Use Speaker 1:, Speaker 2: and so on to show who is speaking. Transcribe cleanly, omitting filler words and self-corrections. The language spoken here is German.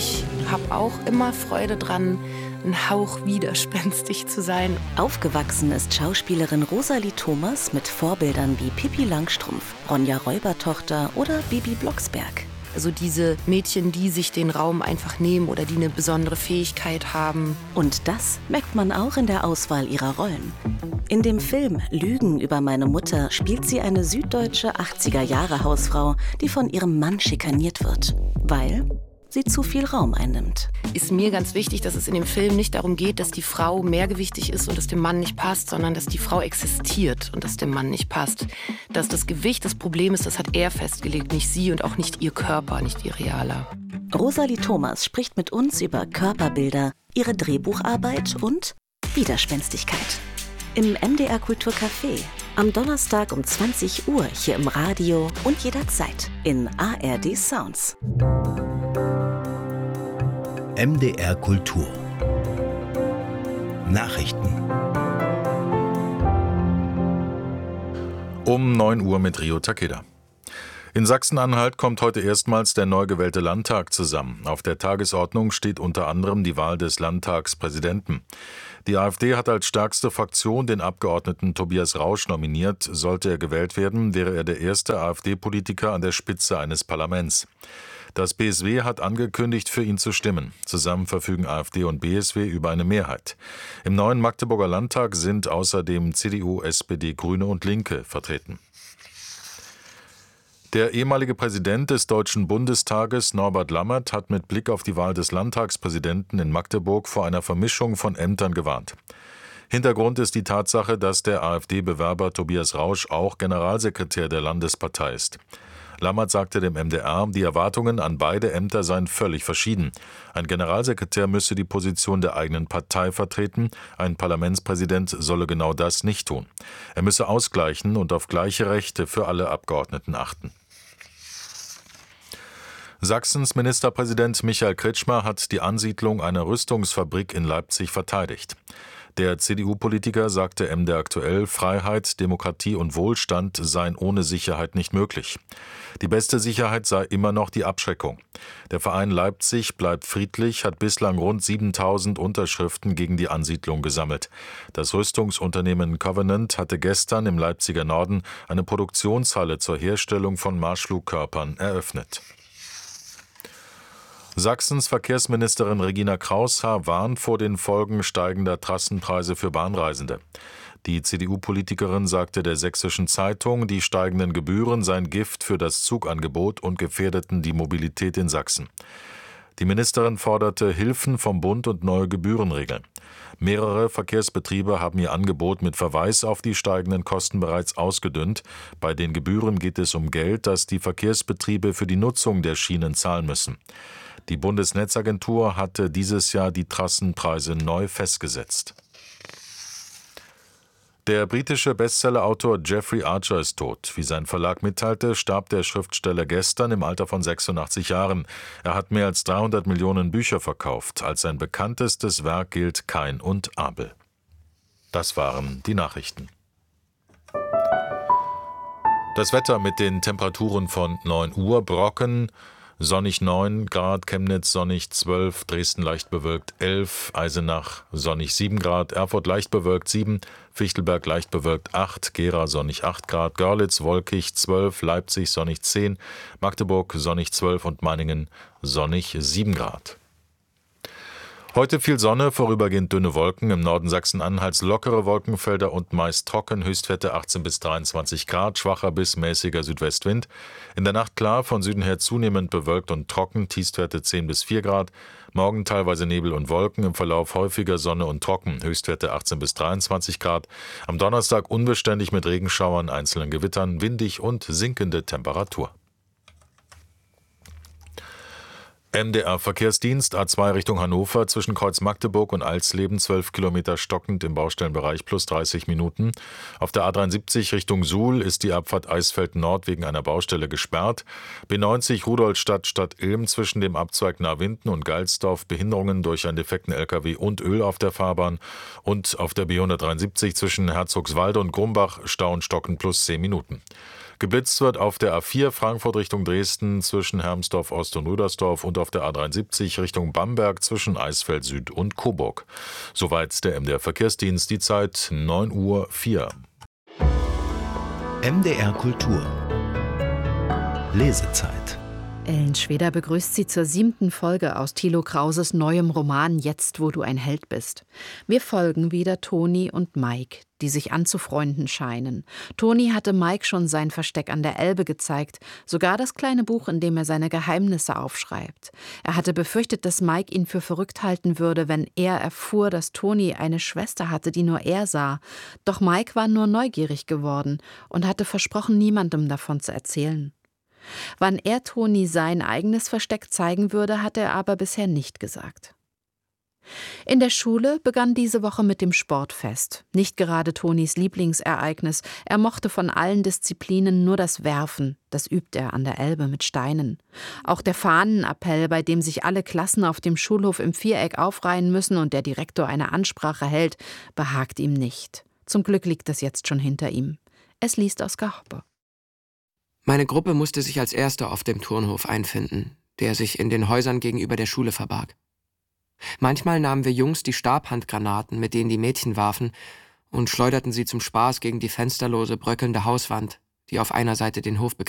Speaker 1: ich habe auch immer Freude dran, ein Hauch widerspenstig zu sein.
Speaker 2: Aufgewachsen ist Schauspielerin Rosalie Thomas mit Vorbildern wie Pippi Langstrumpf, Ronja Räubertochter oder Bibi Blocksberg.
Speaker 1: Also diese Mädchen, die sich den Raum einfach nehmen oder die eine besondere Fähigkeit haben.
Speaker 2: Und das merkt man auch in der Auswahl ihrer Rollen. In dem Film Lügen über meine Mutter spielt sie eine süddeutsche 80er-Jahre-Hausfrau, die von ihrem Mann schikaniert wird, weil sie zu viel Raum einnimmt.
Speaker 1: Ist mir ganz wichtig, dass es in dem Film nicht darum geht, dass die Frau mehrgewichtig ist und es dem Mann nicht passt, sondern dass die Frau existiert und es dem Mann nicht passt. Dass das Gewicht das Problem ist, das hat er festgelegt, nicht sie und auch nicht ihr Körper, nicht ihr realer.
Speaker 2: Rosalie Thomas spricht mit uns über Körperbilder, ihre Drehbucharbeit und Widerspenstigkeit. Im MDR Kulturcafé. Am Donnerstag um 20 Uhr hier im Radio und jederzeit in ARD Sounds.
Speaker 3: MDR Kultur. Nachrichten.
Speaker 4: Um 9 Uhr mit Rio Takeda. In Sachsen-Anhalt kommt heute erstmals der neu gewählte Landtag zusammen. Auf der Tagesordnung steht unter anderem die Wahl des Landtagspräsidenten. Die AfD hat als stärkste Fraktion den Abgeordneten Tobias Rausch nominiert. Sollte er gewählt werden, wäre er der erste AfD-Politiker an der Spitze eines Parlaments. Das BSW hat angekündigt, für ihn zu stimmen. Zusammen verfügen AfD und BSW über eine Mehrheit. Im neuen Magdeburger Landtag sind außerdem CDU, SPD, Grüne und Linke vertreten. Der ehemalige Präsident des Deutschen Bundestages, Norbert Lammert, hat mit Blick auf die Wahl des Landtagspräsidenten in Magdeburg vor einer Vermischung von Ämtern gewarnt. Hintergrund ist die Tatsache, dass der AfD-Bewerber Tobias Rausch auch Generalsekretär der Landespartei ist. Lammert sagte dem MDR, die Erwartungen an beide Ämter seien völlig verschieden. Ein Generalsekretär müsse die Position der eigenen Partei vertreten, ein Parlamentspräsident solle genau das nicht tun. Er müsse ausgleichen und auf gleiche Rechte für alle Abgeordneten achten. Sachsens Ministerpräsident Michael Kretschmer hat die Ansiedlung einer Rüstungsfabrik in Leipzig verteidigt. Der CDU-Politiker sagte MDR aktuell, Freiheit, Demokratie und Wohlstand seien ohne Sicherheit nicht möglich. Die beste Sicherheit sei immer noch die Abschreckung. Der Verein Leipzig bleibt friedlich, hat bislang rund 7.000 Unterschriften gegen die Ansiedlung gesammelt. Das Rüstungsunternehmen Covenant hatte gestern im Leipziger Norden eine Produktionshalle zur Herstellung von Marschflugkörpern eröffnet. Sachsens Verkehrsministerin Regina Kraushaar warnt vor den Folgen steigender Trassenpreise für Bahnreisende. Die CDU-Politikerin sagte der Sächsischen Zeitung, die steigenden Gebühren seien Gift für das Zugangebot und gefährdeten die Mobilität in Sachsen. Die Ministerin forderte Hilfen vom Bund und neue Gebührenregeln. Mehrere Verkehrsbetriebe haben ihr Angebot mit Verweis auf die steigenden Kosten bereits ausgedünnt. Bei den Gebühren geht es um Geld, das die Verkehrsbetriebe für die Nutzung der Schienen zahlen müssen. Die Bundesnetzagentur hatte dieses Jahr die Trassenpreise neu festgesetzt. Der britische Bestsellerautor Jeffrey Archer ist tot. Wie sein Verlag mitteilte, starb der Schriftsteller gestern im Alter von 86 Jahren. Er hat mehr als 300 Millionen Bücher verkauft. Als sein bekanntestes Werk gilt Kain und Abel. Das waren die Nachrichten. Das Wetter mit den Temperaturen von 9 Uhr: Brocken, sonnig 9 Grad, Chemnitz sonnig 12, Dresden leicht bewölkt 11, Eisenach sonnig 7 Grad, Erfurt leicht bewölkt 7, Fichtelberg leicht bewölkt 8, Gera sonnig 8 Grad, Görlitz wolkig 12, Leipzig sonnig 10, Magdeburg sonnig 12 und Meiningen sonnig 7 Grad. Heute viel Sonne, vorübergehend dünne Wolken, im Norden Sachsen-Anhalts lockere Wolkenfelder und meist trocken, Höchstwerte 18 bis 23 Grad, schwacher bis mäßiger Südwestwind. In der Nacht klar, von Süden her zunehmend bewölkt und trocken, Tiefstwerte 10 bis 4 Grad. Morgen teilweise Nebel und Wolken, im Verlauf häufiger Sonne und trocken, Höchstwerte 18 bis 23 Grad. Am Donnerstag unbeständig mit Regenschauern, einzelnen Gewittern, windig und sinkende Temperatur. MDR-Verkehrsdienst, A2 Richtung Hannover, zwischen Kreuz Magdeburg und Alsleben, 12 Kilometer stockend im Baustellenbereich plus 30 Minuten. Auf der A73 Richtung Suhl ist die Abfahrt Eisfeld Nord wegen einer Baustelle gesperrt. B90 Rudolstadt Stadt Ilm zwischen dem Abzweig Nahwinden und Geilsdorf, Behinderungen durch einen defekten LKW und Öl auf der Fahrbahn. Und auf der B173 zwischen Herzogswalde und Grumbach Stau und Stocken plus 10 Minuten. Geblitzt wird auf der A4 Frankfurt Richtung Dresden zwischen Hermsdorf Ost und Rüdersdorf und auf der A73 Richtung Bamberg zwischen Eisfeld Süd und Coburg. Soweit der MDR Verkehrsdienst, die Zeit 9:04 Uhr.
Speaker 3: MDR Kultur. Lesezeit.
Speaker 5: Ellen Schweder begrüßt Sie zur 7. Folge aus Thilo Krauses neuem Roman »Jetzt, wo du ein Held bist«. Wir folgen wieder Toni und Mike, die sich anzufreunden scheinen. Toni hatte Mike schon sein Versteck an der Elbe gezeigt, sogar das kleine Buch, in dem er seine Geheimnisse aufschreibt. Er hatte befürchtet, dass Mike ihn für verrückt halten würde, wenn er erfuhr, dass Toni eine Schwester hatte, die nur er sah. Doch Mike war nur neugierig geworden und hatte versprochen, niemandem davon zu erzählen. Wann er Toni sein eigenes Versteck zeigen würde, hat er aber bisher nicht gesagt. In der Schule begann diese Woche mit dem Sportfest. Nicht gerade Tonis Lieblingsereignis. Er mochte von allen Disziplinen nur das Werfen. Das übt er an der Elbe mit Steinen. Auch der Fahnenappell, bei dem sich alle Klassen auf dem Schulhof im Viereck aufreihen müssen und der Direktor eine Ansprache hält, behagt ihm nicht. Zum Glück liegt das jetzt schon hinter ihm. Es liest Oskar Hoppe.
Speaker 6: Meine Gruppe musste sich als Erste auf dem Turnhof einfinden, der sich in den Häusern gegenüber der Schule verbarg. Manchmal nahmen wir Jungs die Stabhandgranaten, mit denen die Mädchen warfen, und schleuderten sie zum Spaß gegen die fensterlose, bröckelnde Hauswand, die auf einer Seite den Hof begrenzte.